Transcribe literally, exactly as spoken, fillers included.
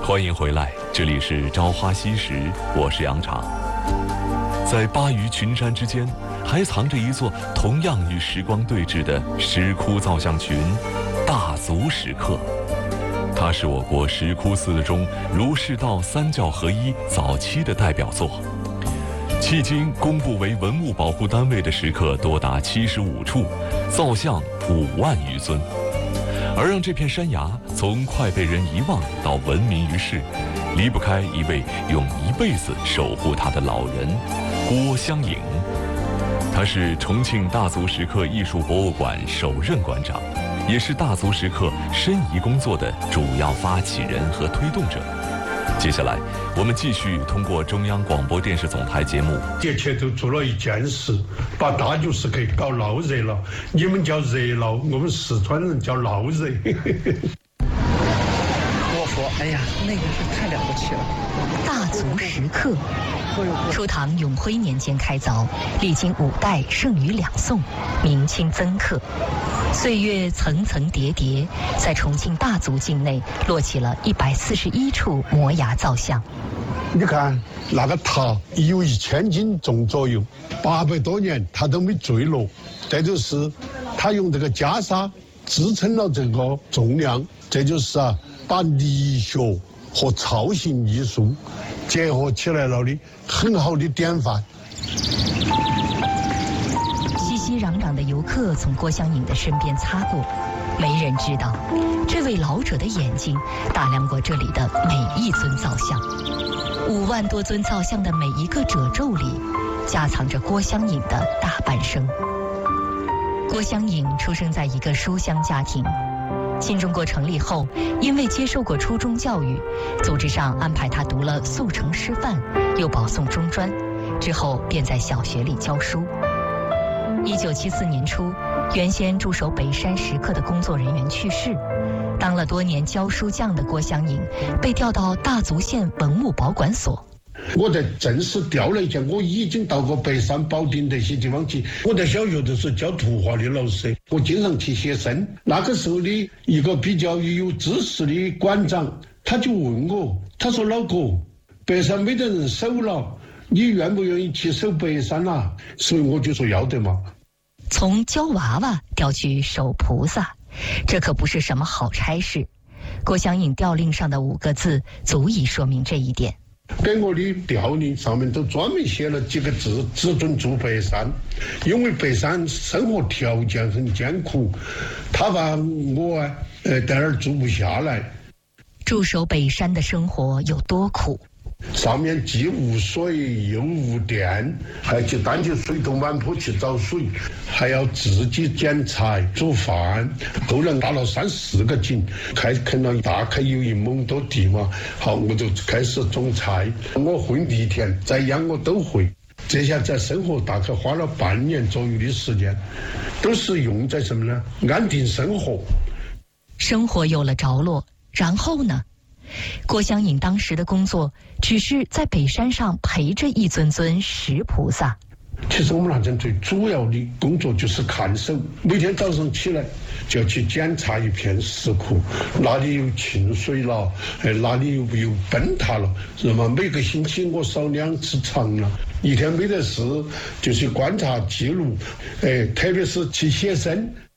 欢迎回来，这里是《朝花夕拾》，我是杨常。在巴渝群山之间，还藏着一座同样与时光对峙的石窟造像群——大足石刻。它是我国石窟寺中儒释道三教合一早期的代表作。迄今公布为文物保护单位的石刻多达七十五处，造像五万余尊。而让这片山崖从快被人遗忘到闻名于世，离不开一位用一辈子守护它的老人郭襄颖。他是重庆大足石刻艺术博物馆首任馆长，也是大足石刻申遗工作的主要发起人和推动者。接下来，我们继续通过中央广播电视总台节目。 这前头做了一件事，把大足石刻搞闹热了。你们叫热闹，我们四川人叫闹热。 我说，哎呀，那个是太了不起了。 大足石刻，初唐永徽年间开凿，历经五代，盛于两宋，明清增刻。岁月层层叠叠，在重庆大足境内落起了一百四十一处摩崖造像。 你看那个塔有一千斤重左右，八百多年它都没坠落。这就是它用这个袈裟支撑了这个重量，这就是啊，把理学和造型艺术结合起来了的很好的典范。 熙熙攘攘的游客从郭襄颖的身边擦过，没人知道，这位老者的眼睛打量过这里的每一尊造像。五万多尊造像的每一个褶皱里，夹藏着郭襄颖的大半生。郭襄颖出生在一个书香家庭。新中国成立后，因为接受过初中教育，组织上安排他读了速成师范，又保送中专，之后便在小学里教书。一九七四年初，原先驻守北山石刻的工作人员去世，当了多年教书匠的郭襄颖被调到大足县文物保管所。 我在正式调了一下，我已经到过北山、保定这些地方去。我在小学的时候教图画的老师，我经常去写生。那个时候的一个比较有知识的馆长，他就问我，他说：“老郭，北山没得人守了，你愿不愿意去守北山啊？”所以我就说要得嘛。 从教娃娃调去守菩萨，这可不是什么好差事。郭襄颖调令上的五个字足以说明这一点。 给我的调令上面都专门写了几个字：只准住北山，因为北山生活条件很艰苦，他把我啊呃在那儿住不下来。 驻守北山的生活有多苦？ 上面既无水又无电，还去担起水桶满坡去找水，还要自己捡柴煮饭。后来打了三四个井，开垦了大概有一亩多地嘛。好，我就开始种菜，我会犁田栽秧我都会。这下在生活大概花了半年左右的时间，都是用在什么呢？安定生活。 生活有了着落，然后呢？郭襄颖当时的工作只是在北山上陪着一尊尊石菩萨。 其实我们那阵最主要的工作就是看守，每天早上起来就要去检查一片石窟，哪里有沁水了，哎，哪里有有崩塌了，那么每个星期我扫两次场了，一天没得事就去观察记录，哎，特别是去写生。